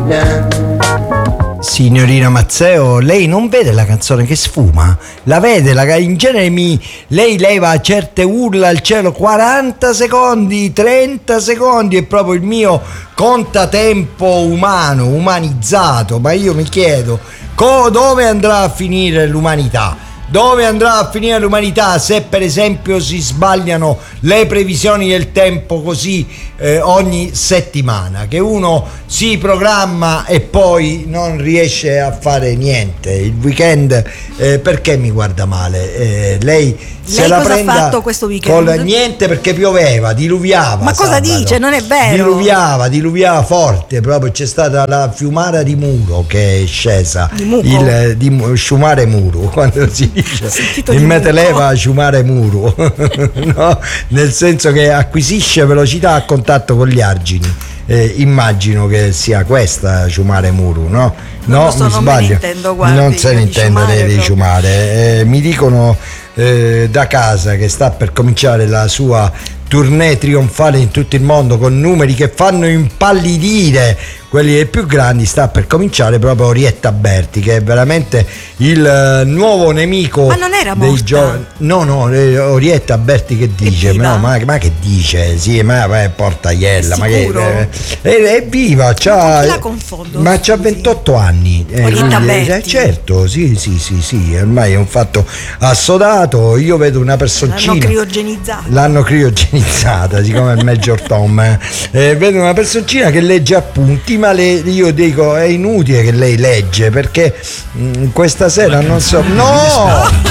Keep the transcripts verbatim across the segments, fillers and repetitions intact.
Signorina Mazzeo, lei non vede la canzone che sfuma? La vede? La, in genere mi, lei leva certe urla al cielo, quaranta secondi, trenta secondi, è proprio il mio contatempo umano, umanizzato. Ma io mi chiedo, co, dove andrà a finire l'umanità? Dove andrà a finire l'umanità se per esempio si sbagliano le previsioni del tempo così eh, ogni settimana, che uno si programma e poi non riesce a fare niente? Il weekend, eh, perché mi guarda male? Eh, lei se lei la cosa prenda ha fatto questo weekend? Con niente, perché pioveva, diluviava. Ma cosa sabato. dice? Non è vero. Diluviava, diluviava forte, proprio c'è stata la fiumara di Muro che è scesa. Di Muco? Il di sciumare Muro, quando si dice in meteleva sciumare Muro. No? Nel senso che acquisisce velocità a contatto con gli argini. Eh, immagino che sia questa sciumare Muro, no? No, non so, mi non sbaglio. me ne intendo, guardi, non se ne di intende sciumare di proprio. sciumare. Eh, mi dicono eh, da casa che sta per cominciare la sua tournée trionfale in tutto il mondo con numeri che fanno impallidire quelli dei più grandi. Sta per cominciare proprio Orietta Berti, che è veramente il uh, nuovo nemico. Ma non era dei morta? giovani. No, no, eh, Orietta Berti che dice? No, ma, ma che dice? Sì, ma, ma è portaiella, ma che eh, è, è viva, c'ha, chi la confondo? ma c'ha ventotto anni. Eh, Orietta quindi, eh, Berti? certo, sì, sì, sì, sì, ormai è un fatto assodato. Io vedo una personcina. L'hanno criogenizzata. L'hanno criogenizzata, siccome è il Major Tom. Eh. Eh, vedo una personcina che legge appunti, ma le, io dico è inutile che lei legge, perché mh, questa sera non so. No!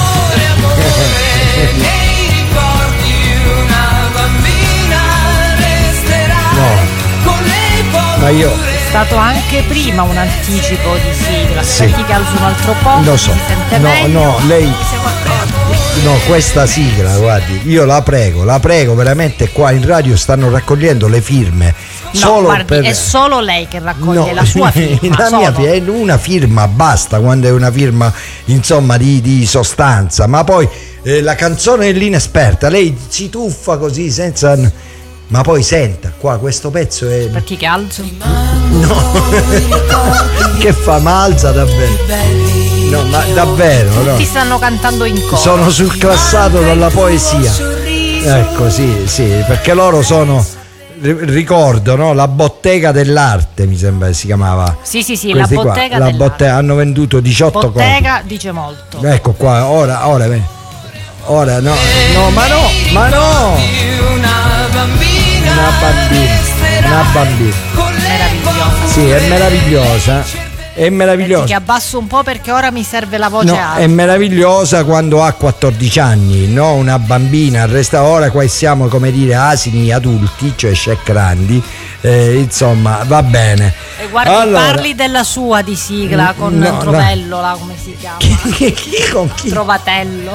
No. Ma io. È stato anche prima un anticipo di sigla. Sì. Aspetti che alzo un altro po'. Lo so. Si sente No, meglio. no, lei. No, questa sigla, guardi, io la prego, la prego veramente, qua in radio stanno raccogliendo le firme. No, solo guardi, per... è solo lei che raccoglie No, la sua firma. la solo. mia firma è una firma, basta, quando è una firma insomma di, di sostanza, ma poi eh, la canzone dell'inesperta, lei si tuffa così senza. Ma poi senta, qua questo pezzo è. Per chi che alzo? No, che fa, ma alza davvero. No, ma davvero, no. Tutti stanno cantando in coro. Sono surclassato dalla poesia. Ecco, sì, sì, perché loro sono, ricordo, no? La bottega dell'arte, mi sembra che si chiamava. Sì, sì, sì, Questi la qua, bottega la dell'arte. bottega, hanno venduto diciotto Bottega copie. dice molto. Ecco qua, ora, ora, ora, no, no, ma no, ma no. Una bambina, una bambina. Meravigliosa. Sì, è meravigliosa. È meravigliosa. Che abbasso un po' perché ora mi serve la voce No, alta. è meravigliosa quando ha quattordici anni, no? Una bambina. Resta ora qua siamo, come dire, asini adulti, cioè sceccrandi. Eh, insomma, va bene. E guardi, Allora, parli della sua di sigla con no, Trovello, là, come si chiama? chi, chi con chi? Trovatello.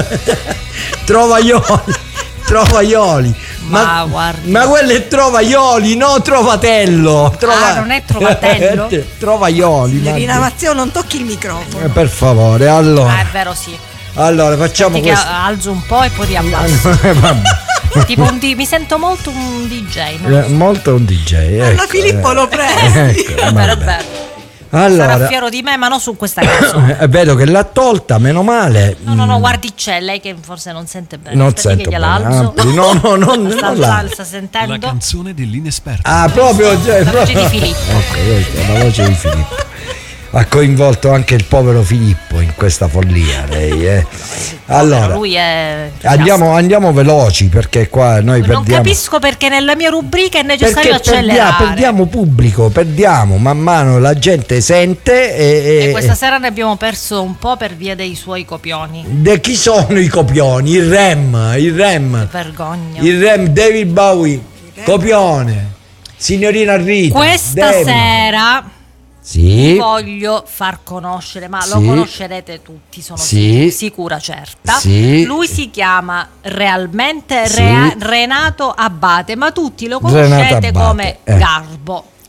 Trovaioli. Trovaioli. Ma, Ma, guardi. ma quello è Trovaioli, no Trovatello. Trova... Ah, non è Trovatello? Trovaioli. Signorina ma... Mazzeo, non tocchi il microfono. Eh, per favore, allora. Ah, è vero, sì. Allora, facciamo Senti che questo. alzo un po' e poi riabbasso. Vabbè. Tipo un di- mi sento molto un D J, no? Eh, molto un D J. Anna Ecco, Filippo eh. lo prende. Ecco, È vero, è vabbè. vero. Allora, Sarà fiero di me, ma non su questa canzone. eh, vedo che l'ha tolta, meno male. No, no, no, guardi, c'è lei che forse non sente bene. Non Aspetti sento che gliela bene. alzo. Ah, no, no, no, non sta, la- sta, sta sentendo? La canzone dell'inesperto. Ah, proprio. Cioè, La voce proprio- di Filippo. Ecco, questa, la voce di Filippo. Ha coinvolto anche il povero Filippo in questa follia, lei, eh. Allora, Lui è andiamo, andiamo veloci perché qua noi Non perdiamo. capisco perché nella mia rubrica è necessario Perché perdia- accelerare. perdiamo pubblico, perdiamo man mano, la gente sente e, E e- questa sera ne abbiamo perso un po' per via dei suoi copioni. De chi sono i copioni? Il Rem, il Rem, Vergogna. il Rem, David Bowie, copione, signorina Rita. Questa David. sera Sì. voglio far conoscere, ma lo Sì. conoscerete tutti, sono Sì. sicura certa. Sì. Lui si chiama realmente Sì. Rea- Renato Abate, ma tutti lo Renato conoscete Abate, come eh. Garbo.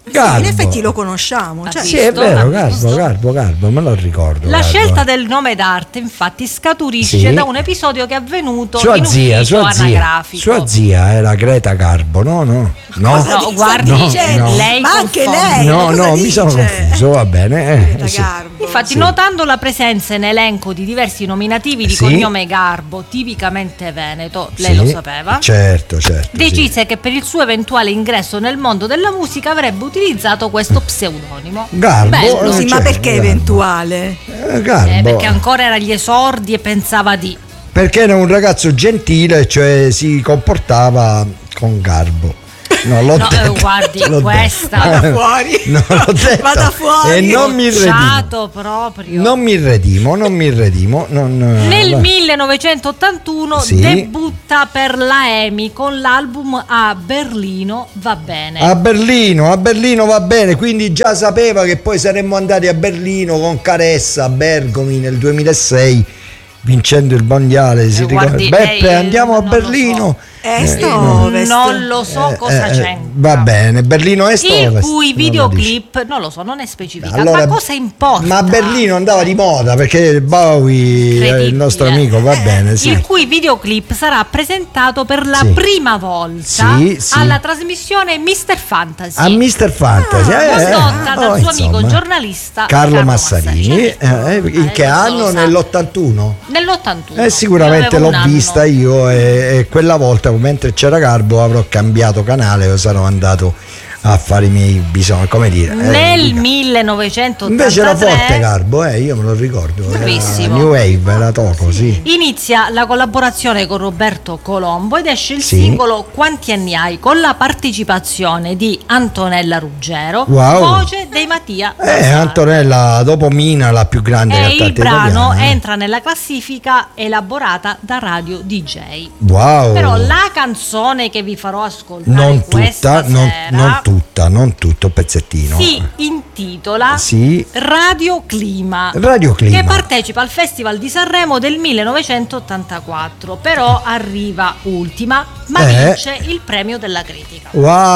Garbo. In effetti lo conosciamo. Ah, Cioè, Sì, è visto? vero, L'ha Garbo, visto? Garbo, Garbo, me lo ricordo. La Garbo. scelta del nome d'arte infatti scaturisce Sì. da un episodio che è avvenuto Sua in zia, ufficio sua zia, anagrafico. sua zia era Greta Garbo, no? No, no, No, guardi, no, cioè, no. lei Ma anche confonde. lei. no, cosa no, mi sono dice? confuso, va bene. eh, Greta sì. Garbo. Infatti, Sì. notando la presenza in elenco di diversi nominativi di Sì. cognome Garbo, tipicamente veneto, lei Sì, lo sapeva, Certo, certo. sì. decise che per il suo eventuale ingresso nel mondo della musica avrebbe utilizzato questo pseudonimo. Garbo, Bello. eh, Sì, ma cioè, perché Garbo. eventuale? Eh, Garbo. Eh, perché ancora era agli esordi e pensava di... Perché era un ragazzo gentile, cioè si comportava con garbo. No, l'ho No, eh, detto. guardi, l'ho questa- detto. Vada fuori. No, l'ho detto. Vada fuori. E non mi redimo. Bocciato proprio. Non mi redimo, non mi redimo. Non, Nel va- millenovecentottantuno Sì. debutta per la EMI con l'album A Berlino va bene. A Berlino, a Berlino va bene, quindi già sapeva che poi saremmo andati a Berlino con Caressa, a Bergomi nel duemilasei, vincendo il mondiale. Si Eh, ricorda? guardi, Beppe, lei, andiamo a non lo Berlino. Est Eh, o no. ovest? Non lo so Eh, cosa eh, c'entra. Va bene, Berlino Est o Il Ovest? cui Non lo videoclip, non lo so, non è specificato. Allora, ma cosa importa? Ma a Berlino andava di moda perché Bowie, Incredibile. il nostro amico, va bene, sì. Il cui videoclip sarà presentato per la Sì. prima volta Sì, sì. alla trasmissione mister Fantasy. A mister Fantasy, eh, eh, condotta dal oh, suo insomma. amico giornalista Carlo, Carlo Massarini. Massarini. Eh, eh, in Eh, che questo anno? lo sa. Nell'ottantuno? Nell'ottantuno. Eh, sicuramente Io avevo l'ho un anno. vista io e, e quella volta mentre c'era Garbo avrò cambiato canale o sarò andato a fare i miei bisogni, come dire. eh, Nel dica. millenovecentottantatré Invece era forte Garbo, eh, io me lo ricordo. Era Bravissimo. New Wave, era Toco, sì. inizia la collaborazione con Roberto Colombo ed esce il Sì. singolo Quanti anni hai con la partecipazione di Antonella Ruggero, Wow. voce dei Mattia Eh, Nazari. Antonella, dopo Mina, la più grande E cantante il brano italiana. eh. entra nella classifica elaborata da Radio D J. Wow. Però la canzone che vi farò ascoltare non questa tutta, non, sera non tutta, non tutto, pezzettino. si intitola Sì. Radio Clima, Radio Clima. che partecipa al Festival di Sanremo del millenovecentottantaquattro, però arriva ultima, ma Eh. vince il premio della critica.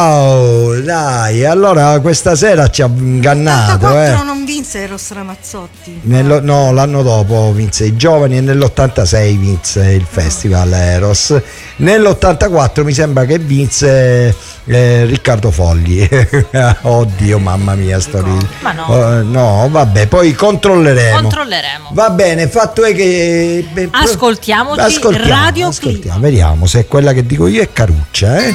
Wow, dai, allora questa sera ci ha ingannato, nell'ottantaquattro eh. non vinse Eros Ramazzotti. Nello- no, l'anno dopo vinse i giovani e nell'ottantasei vinse il festival Eros. Nell'ottantaquattro mi sembra che vinse eh, Riccardo Fogli. Oddio, mamma mia, sto ridendo. Ma no. Eh, no, vabbè, poi controlleremo. Controlleremo. Va bene, fatto è che beh, Ascoltiamoci ascoltiamo, Radio ascoltiamo, Clima. vediamo se è quella che dico io è Caruccia, eh.